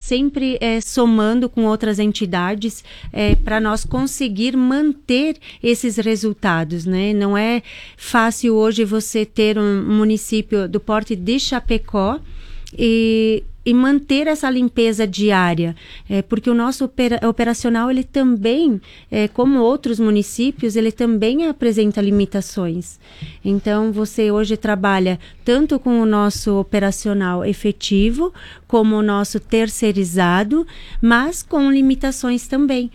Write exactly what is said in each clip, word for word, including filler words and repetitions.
sempre é, somando com outras entidades é, para nós conseguir manter esses resultados, né? Não é fácil hoje você ter um município do porte de Chapecó e e manter essa limpeza diária, é, porque o nosso opera, operacional, ele também, é, como outros municípios, ele também apresenta limitações. Então, você hoje trabalha tanto com o nosso operacional efetivo, como o nosso terceirizado, mas com limitações também.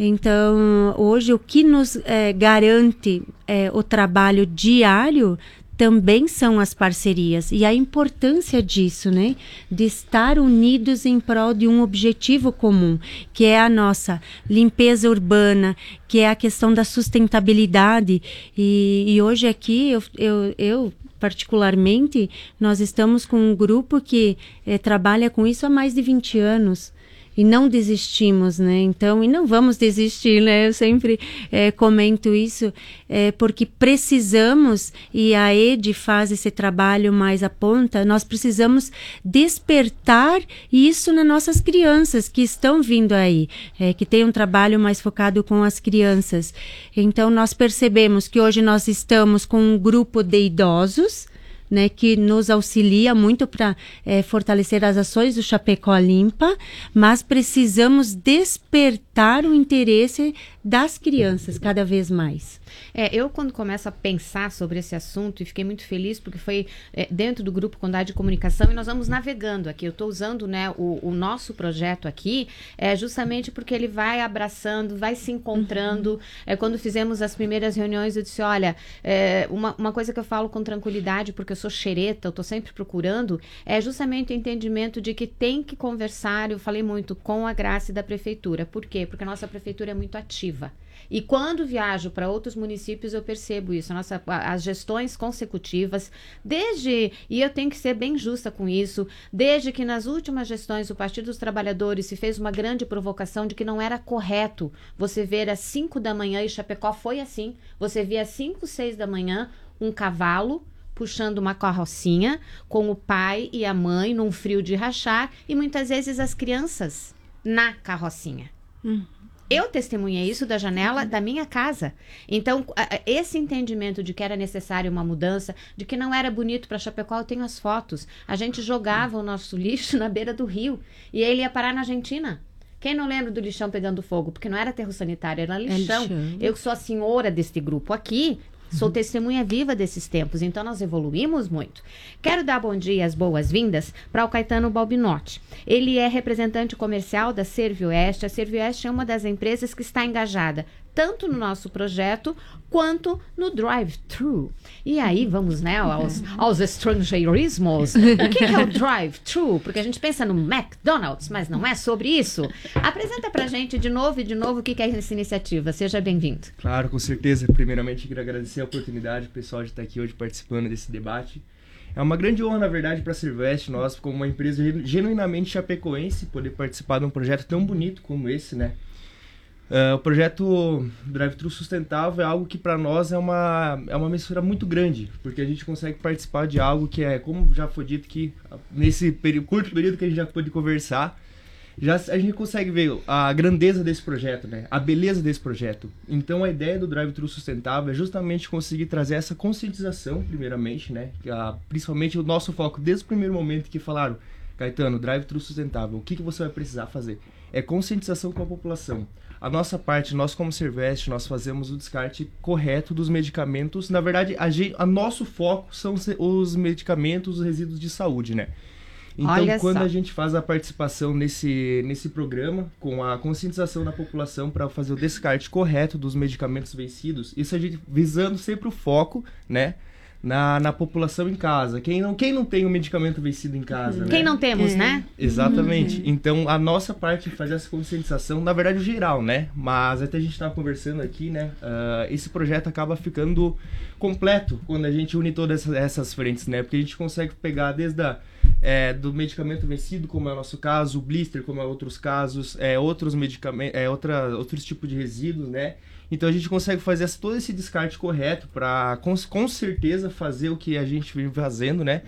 Então, hoje, o que nos é, garante é, o trabalho diário também são as parcerias e a importância disso, né? De estar unidos em prol de um objetivo comum, que é a nossa limpeza urbana, que é a questão da sustentabilidade. E, e hoje aqui, eu, eu, eu particularmente, nós estamos com um grupo que é, trabalha com isso há mais de vinte anos. E não desistimos, né? Então, e não vamos desistir, né? Eu sempre é, comento isso, é, porque precisamos, e a E D faz esse trabalho mais à ponta, nós precisamos despertar isso nas nossas crianças que estão vindo aí, é, que tem um trabalho mais focado com as crianças. Então, nós percebemos que hoje nós estamos com um grupo de idosos, né, que nos auxilia muito para é, fortalecer as ações do Chapecó Limpa, mas precisamos despertar o interesse das crianças cada vez mais. É, eu quando começo a pensar sobre esse assunto, e fiquei muito feliz porque foi é, dentro do grupo Condade de Comunicação, e nós vamos navegando aqui, eu estou usando, né, o, o nosso projeto aqui, é, justamente porque ele vai abraçando, vai se encontrando. Uhum. É, quando fizemos as primeiras reuniões, eu disse, olha, é, uma, uma coisa que eu falo com tranquilidade, porque eu sou xereta, eu estou sempre procurando, é justamente o entendimento de que tem que conversar, eu falei muito, com a Graça da Prefeitura. Por quê? Porque a nossa Prefeitura é muito ativa. E quando viajo para outros municípios, eu percebo isso. Nossa, as gestões consecutivas, desde, e eu tenho que ser bem justa com isso, desde que nas últimas gestões o Partido dos Trabalhadores se fez uma grande provocação de que não era correto você ver às cinco da manhã, e Chapecó foi assim, você via às cinco, seis da manhã, um cavalo puxando uma carrocinha com o pai e a mãe num frio de rachar, e muitas vezes as crianças na carrocinha. Hum. Eu testemunhei isso da janela da minha casa. Então, esse entendimento de que era necessário uma mudança, de que não era bonito para Chapecó, eu tenho as fotos. A gente jogava o nosso lixo na beira do rio e ele ia parar na Argentina. Quem não lembra do lixão pegando fogo? Porque não era aterro sanitário, era lixão. É lixão. Eu que sou a senhora deste grupo aqui, sou testemunha viva desses tempos, então nós evoluímos muito. Quero dar bom dia e as boas-vindas para o Caetano Balbinotti. Ele é representante comercial da Servioeste. A Servioeste é uma das empresas que está engajada tanto no nosso projeto quanto no drive-thru. E aí vamos, né, aos, aos estrangeirismos. O que é o drive-thru? Porque a gente pensa no McDonald's, mas não é sobre isso. Apresenta pra gente de novo e de novo o que é essa iniciativa. Seja bem-vindo. Claro, com certeza. Primeiramente, quero agradecer a oportunidade, o pessoal de estar aqui hoje participando desse debate. É uma grande honra, na verdade, para a Servioeste, nós, como uma empresa genuinamente chapecoense, poder participar de um projeto tão bonito como esse, né? Uh, o projeto Drive-Thru Sustentável é algo que para nós é uma, é uma mistura muito grande, porque a gente consegue participar de algo que é, como já foi dito que nesse período, curto período que a gente já pôde conversar, já a gente consegue ver a grandeza desse projeto, né? A beleza desse projeto. Então a ideia do Drive-Thru Sustentável é justamente conseguir trazer essa conscientização, primeiramente, né? A, principalmente o nosso foco desde o primeiro momento que falaram, Caetano, Drive-Thru Sustentável, o que, que você vai precisar fazer? É conscientização com a população. A nossa parte, nós como Servioeste, nós fazemos o descarte correto dos medicamentos. Na verdade, a, gente, a nosso foco são os medicamentos, os resíduos de saúde, né? Então, Olha quando só. a gente faz a participação nesse, nesse programa, com a conscientização da população para fazer o descarte correto dos medicamentos vencidos, isso a gente visando sempre o foco, né? Na, na população em casa. Quem não, quem não tem um medicamento vencido em casa, Quem né? não temos, é. né? Exatamente. Uhum. Então, a nossa parte de fazer essa conscientização, na verdade, o geral, né? Mas até a gente estava conversando aqui, né? Uh, esse projeto acaba ficando completo quando a gente une todas essas, essas frentes, né? Porque a gente consegue pegar desde a, é, do medicamento vencido, como é o nosso caso, o blister, como é outros casos, é, outros medicamentos, é, outra, outros tipos de resíduos, né? Então a gente consegue fazer todo esse descarte correto para, com, com certeza, fazer o que a gente vem fazendo, né?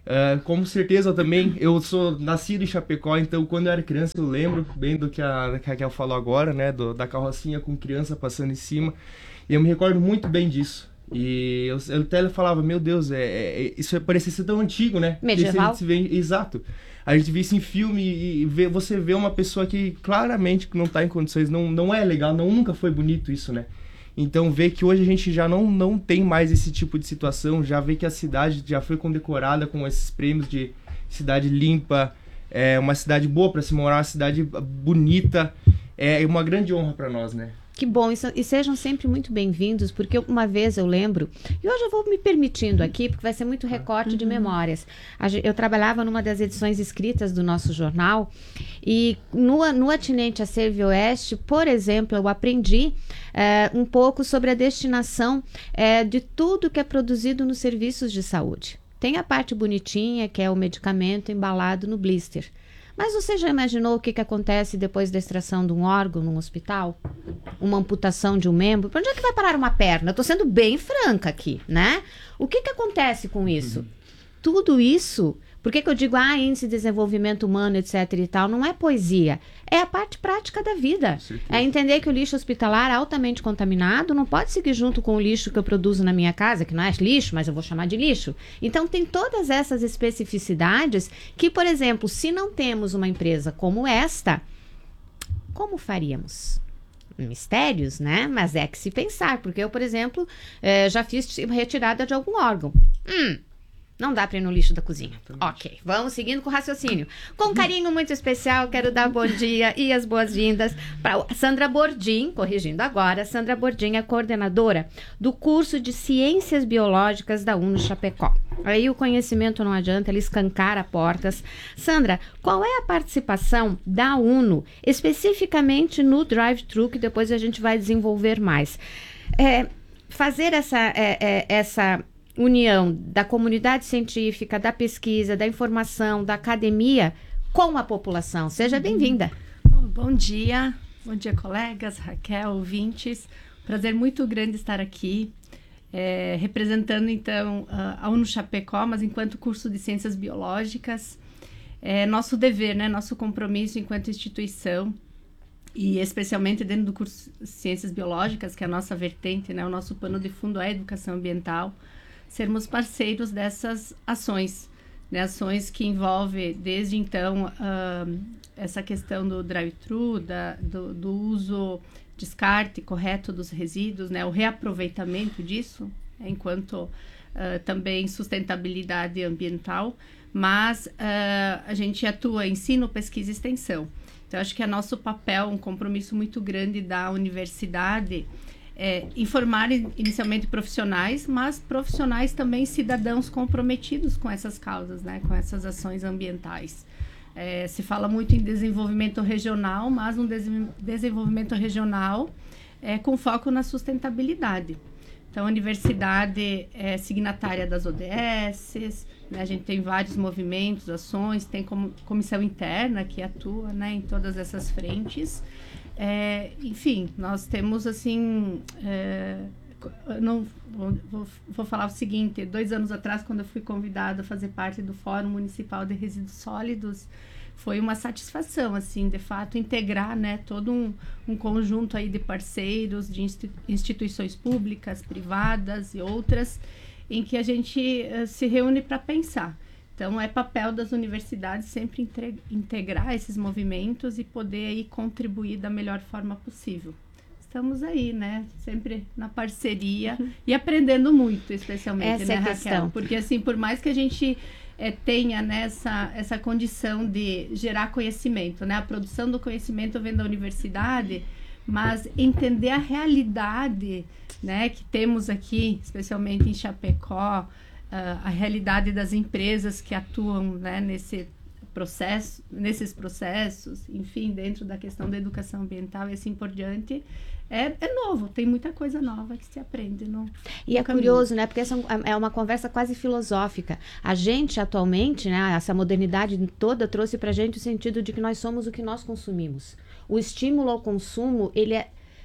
Uh, com certeza eu também, eu sou nascido em Chapecó, então quando eu era criança eu lembro bem do que a, que a Raquel falou agora, né, do, da carrocinha com criança passando em cima, e eu me recordo muito bem disso. E eu, eu até falava, meu Deus, é, é, isso parecia ser tão antigo, né? Medieval? Se vê, exato. A gente vê isso em filme e vê, você vê uma pessoa que claramente não está em condições, não, não é legal, não, nunca foi bonito isso, né? Então ver que hoje a gente já não, não tem mais esse tipo de situação, já vê que a cidade já foi condecorada com esses prêmios de cidade limpa, é uma cidade boa para se morar, uma cidade bonita, é uma grande honra para nós, né? Que bom, e, e sejam sempre muito bem-vindos, porque uma vez eu lembro, e hoje eu vou me permitindo aqui, porque vai ser muito recorte uhum. de memórias. Eu trabalhava numa das edições escritas do nosso jornal, e no, no Atinente a Serve Oeste, por exemplo, eu aprendi é, um pouco sobre a destinação é, de tudo que é produzido nos serviços de saúde. Tem a parte bonitinha, que é o medicamento embalado no blister. Mas você já imaginou o que, que acontece depois da extração de um órgão num hospital? Uma amputação de um membro? Para onde é que vai parar uma perna? Eu estou sendo bem franca aqui, né? O que, que acontece com isso? Uhum. Tudo isso... Por que, que eu digo, ah, índice de desenvolvimento humano, etc e tal? Não é poesia. É a parte prática da vida. É entender que o lixo hospitalar altamente contaminado não pode seguir junto com o lixo que eu produzo na minha casa, que não é lixo, mas eu vou chamar de lixo. Então, tem todas essas especificidades que, por exemplo, se não temos uma empresa como esta, como faríamos? Mistérios, né? Mas é que se pensar. Porque eu, por exemplo, eh, já fiz retirada de algum órgão. Hum... Não dá para ir no lixo da cozinha. Ok, vamos seguindo com o raciocínio. Com um carinho muito especial, quero dar bom dia e as boas-vindas para Sandra Bordim, corrigindo agora, Sandra Bordim é coordenadora do curso de Ciências Biológicas da UNO Chapecó. Aí o conhecimento não adianta, ele escancara portas. Sandra, qual é a participação da UNO, especificamente no drive-thru, que depois a gente vai desenvolver mais? É, fazer essa... É, é, essa união da comunidade científica, da pesquisa, da informação, da academia com a população. Seja bem-vinda. Bom, bom dia, bom dia colegas, Raquel, ouvintes. Prazer muito grande estar aqui, é, representando então a UNO Chapecó, mas enquanto curso de Ciências Biológicas. É nosso dever, né, nosso compromisso enquanto instituição, e especialmente dentro do curso de Ciências Biológicas, que é a nossa vertente, né, o nosso pano de fundo é a educação ambiental, sermos parceiros dessas ações, né? Ações que envolvem, desde então, uh, essa questão do drive-thru, da, do, do uso, descarte correto dos resíduos, né? O reaproveitamento disso, né? Enquanto uh, também sustentabilidade ambiental, mas uh, a gente atua em ensino, pesquisa e extensão. Então, acho que é nosso papel, um compromisso muito grande da universidade, É, informar inicialmente profissionais, mas profissionais também cidadãos comprometidos com essas causas, né, com essas ações ambientais. É, se fala muito em desenvolvimento regional, mas um des desenvolvimento regional é, com foco na sustentabilidade. Então, a universidade é signatária das O D S, né, a gente tem vários movimentos, ações, tem como comissão interna que atua, né, em todas essas frentes. É, enfim, nós temos assim, é, não, vou, vou, vou falar o seguinte, dois anos atrás, quando eu fui convidada a fazer parte do Fórum Municipal de Resíduos Sólidos, foi uma satisfação, assim, de fato, integrar, né, todo um, um conjunto aí de parceiros, de instituições públicas, privadas e outras, em que a gente uh, se reúne para pensar. Então, é papel das universidades sempre integrar esses movimentos e poder aí contribuir da melhor forma possível. Estamos aí, né? Sempre na parceria uhum. e aprendendo muito, especialmente, essa né, é a Raquel? questão. Porque, assim, por mais que a gente é, tenha nessa essa condição de gerar conhecimento, né? A produção do conhecimento vem da universidade, mas entender a realidade, né, que temos aqui, especialmente em Chapecó, Uh, a realidade das empresas que atuam, né, nesse processo, nesses processos, enfim, dentro da questão da educação ambiental e assim por diante, é, é novo, tem muita coisa nova que se aprende. No, e no é caminho. Curioso, né, porque essa é uma conversa quase filosófica. A gente, atualmente, né, essa modernidade toda trouxe pra gente o sentido de que nós somos o que nós consumimos. O estímulo ao consumo, ele é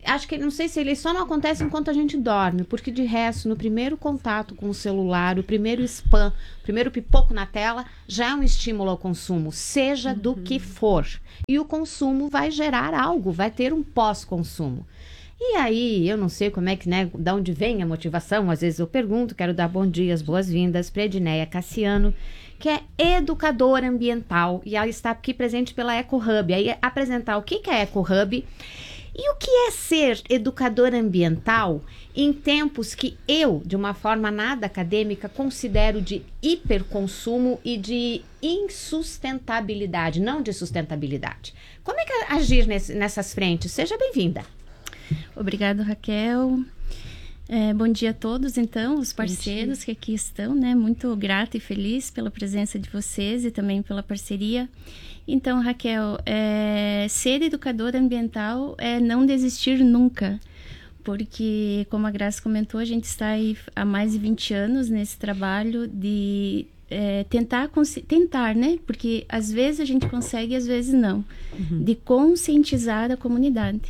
acho que não sei se ele só não acontece enquanto a gente dorme, porque de resto, no primeiro contato com o celular, o primeiro spam, o primeiro pipoco na tela, já é um estímulo ao consumo, seja uhum. do que for. E o consumo vai gerar algo, vai ter um pós-consumo. E aí, eu não sei como é que, né, de onde vem a motivação, às vezes eu pergunto, quero dar bom dia, as boas-vindas para Edneia Cassiano, que é educadora ambiental, e ela está aqui presente pela EcoHub. Aí, apresentar o que é a EcoHub e o que é ser educadora ambiental em tempos que eu, de uma forma nada acadêmica, considero de hiperconsumo e de insustentabilidade, não de sustentabilidade. Como é que é agir nesse, nessas frentes? Seja bem-vinda. Obrigada, Raquel. É, bom dia a todos, então, os parceiros que aqui estão, né? Muito grata e feliz pela presença de vocês e também pela parceria. Então, Raquel, é, ser educadora ambiental é não desistir nunca, porque, como a Graça comentou, a gente está aí há mais de vinte anos nesse trabalho de é, tentar, tentar, né? Porque às vezes a gente consegue e às vezes não, uhum. de conscientizar a comunidade.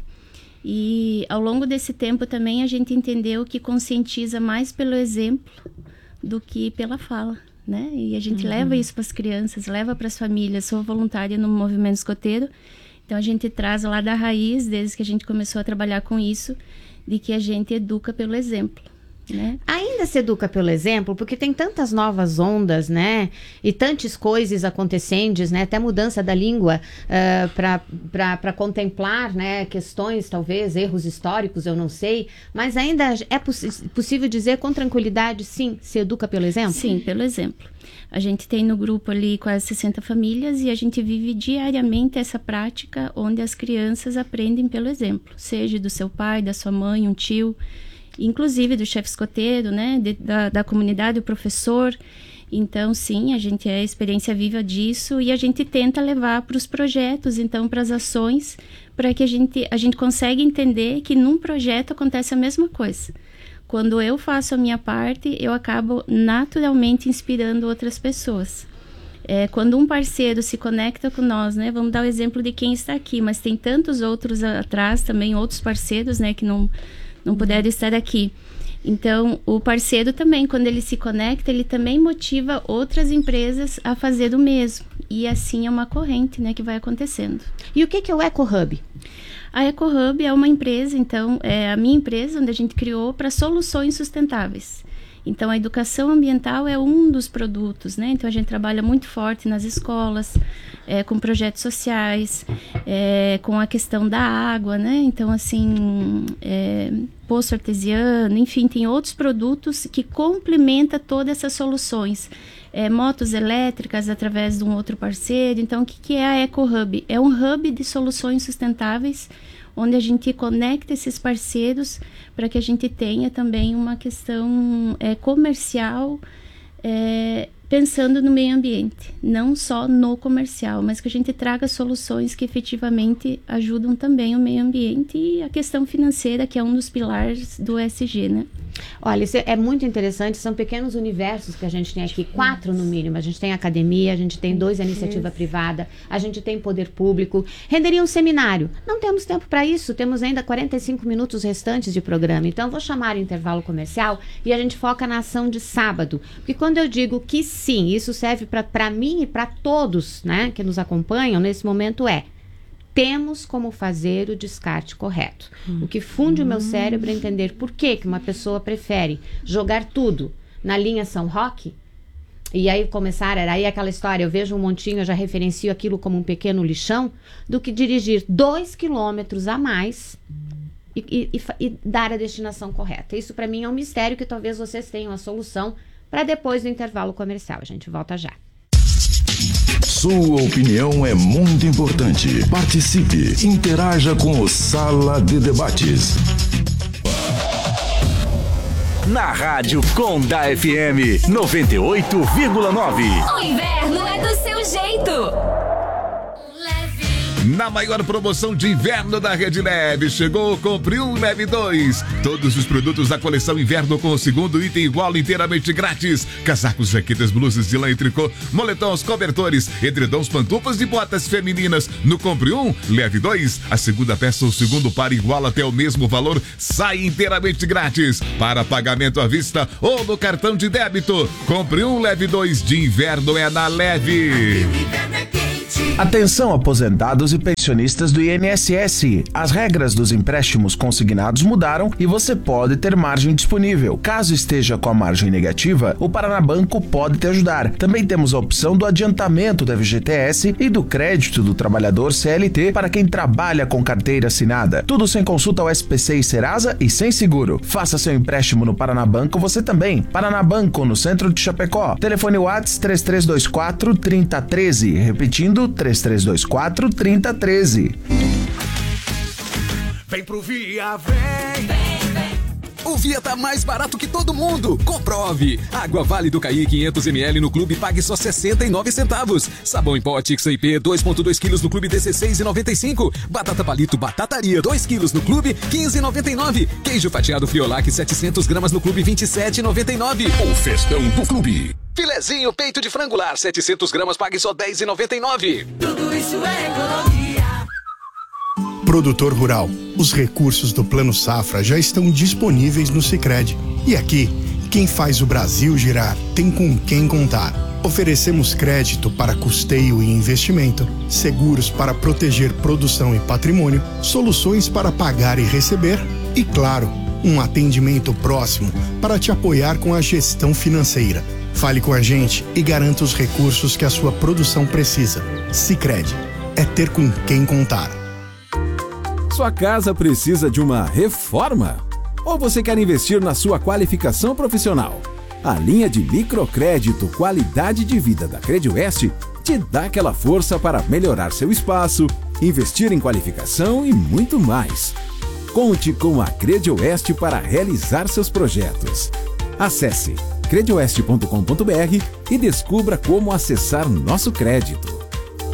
E ao longo desse tempo também a gente entendeu que conscientiza mais pelo exemplo do que pela fala, né? E a gente uhum. leva isso para as crianças, leva para as famílias. Sou voluntária no movimento escoteiro, então a gente traz lá da raiz, desde que a gente começou a trabalhar com isso, de que a gente educa pelo exemplo. Né? Ainda se educa pelo exemplo, porque tem tantas novas ondas, né? E tantas coisas acontecendo, né? Até mudança da língua uh, para contemplar, né? Questões, talvez, erros históricos, eu não sei. Mas ainda é poss- possível dizer com tranquilidade, sim, se educa pelo exemplo? Sim, pelo exemplo. A gente tem no grupo ali quase sessenta famílias e a gente vive diariamente essa prática onde as crianças aprendem pelo exemplo. Seja do seu pai, da sua mãe, um tio, inclusive do chefe escoteiro, né, de, da, da comunidade, o professor. Então, sim, a gente é a experiência viva disso e a gente tenta levar para os projetos, então, para as ações, para que a gente, a gente consiga entender que num projeto acontece a mesma coisa. Quando eu faço a minha parte, eu acabo naturalmente inspirando outras pessoas. É, quando um parceiro se conecta com nós, né, vamos dar o exemplo de quem está aqui, mas tem tantos outros atrás também, outros parceiros, né, que não... não puderam estar aqui. Então, o parceiro também, quando ele se conecta, ele também motiva outras empresas a fazer o mesmo. E assim é uma corrente, né, que vai acontecendo. E o que, que é o EcoHub? A EcoHub é uma empresa, então, é a minha empresa, onde a gente criou para soluções sustentáveis. Então, a educação ambiental é um dos produtos, né? Então, a gente trabalha muito forte nas escolas, é, com projetos sociais, é, com a questão da água, né? Então, assim, é, poço artesiano, enfim, tem outros produtos que complementam todas essas soluções. É, motos elétricas através de um outro parceiro. Então, o que, que é a EcoHub? É um hub de soluções sustentáveis, onde a gente conecta esses parceiros para que a gente tenha também uma questão é, comercial, é, pensando no meio ambiente, não só no comercial, mas que a gente traga soluções que efetivamente ajudam também o meio ambiente e a questão financeira, que é um dos pilares do E S G, né? Olha, isso é muito interessante, são pequenos universos que a gente tem aqui, quatro no mínimo. A gente tem academia, a gente tem dois a iniciativa privada, a gente tem poder público. Renderia um seminário. Não temos tempo para isso, temos ainda quarenta e cinco minutos restantes de programa. Então, eu vou chamar o intervalo comercial e a gente foca na ação de sábado. Porque quando eu digo que sim, isso serve para mim e para todos, né, que nos acompanham nesse momento é: temos como fazer o descarte correto. Hum. O que funde hum. o meu cérebro é entender por que, que uma pessoa prefere jogar tudo na linha São Roque, e aí começar, era aí aquela história, eu vejo um montinho, eu já referencio aquilo como um pequeno lixão, do que dirigir dois quilômetros a mais e, e, e dar a destinação correta. Isso para mim é um mistério que talvez vocês tenham a solução para depois do intervalo comercial. A gente volta já. Sua opinião é muito importante. Participe, interaja com o Sala de Debates. Na Rádio Conda F M noventa e oito vírgula nove. O inverno é do seu jeito. Leve. Na maior promoção de inverno da Rede Leve, chegou Compre um, Leve dois. Todos os produtos da coleção inverno com o segundo item igual inteiramente grátis. Casacos, jaquetas, blusas de lã e tricô, moletons, cobertores, edredons, pantufas e botas femininas. No Compre um, Leve dois, a segunda peça ou segundo par igual até o mesmo valor sai inteiramente grátis. Para pagamento à vista ou no cartão de débito. Compre um, Leve dois, de inverno é na Leve. Atenção, aposentados e pensionistas do I N S S. As regras dos empréstimos consignados mudaram e você pode ter margem disponível. Caso esteja com a margem negativa, o Paraná Banco pode te ajudar. Também temos a opção do adiantamento do F G T S e do crédito do trabalhador C L T para quem trabalha com carteira assinada. Tudo sem consulta ao S P C e Serasa e sem seguro. Faça seu empréstimo no Paraná Banco você também. Paraná Banco, no centro de Chapecó. Telefone WhatsApp três três dois quatro, três zero um três. Repetindo, três três dois quatro, três zero um três. Vem pro Via, vem! Vem, vem! O Via tá mais barato que todo mundo. Comprove! Água Vale do Caí quinhentos mililitros no Clube pague só sessenta e nove centavos. Sabão em pó X I P dois vírgula dois quilos no Clube dezesseis reais e noventa e cinco. Batata Palito Batataria dois quilos no Clube quinze reais e noventa e nove. Queijo fatiado Friolac setecentos gramas no Clube vinte e sete reais e noventa e nove. O festão do Clube. Filezinho peito de frangular setecentos gramas pague só dez reais e noventa e nove. Tudo isso é economia. Produtor rural, os recursos do Plano Safra já estão disponíveis no Sicredi. E aqui, quem faz o Brasil girar tem com quem contar. Oferecemos crédito para custeio e investimento, seguros para proteger produção e patrimônio, soluções para pagar e receber e, claro, um atendimento próximo para te apoiar com a gestão financeira. Fale com a gente e garanta os recursos que a sua produção precisa. Sicredi, é ter com quem contar. Sua casa precisa de uma reforma? Ou você quer investir na sua qualificação profissional? A linha de microcrédito Qualidade de Vida da Credioeste te dá aquela força para melhorar seu espaço, investir em qualificação e muito mais. Conte com a Credioeste para realizar seus projetos. Acesse credioeste ponto com ponto br e descubra como acessar nosso crédito.